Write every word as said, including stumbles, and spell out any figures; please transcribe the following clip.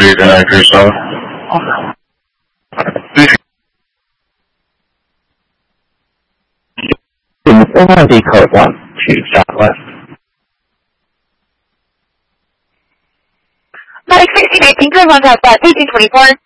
Please connect yourself. Normandy code one two southwest. Mike sixteen eighteen, code one southwest, eighteen twenty-four.